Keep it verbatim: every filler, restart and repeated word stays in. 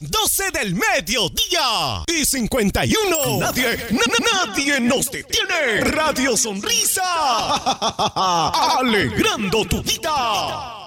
doce del mediodía y cincuenta y uno. Nadie, na- nadie nos detiene. Radio Sonrisa. Alegrando tu vida.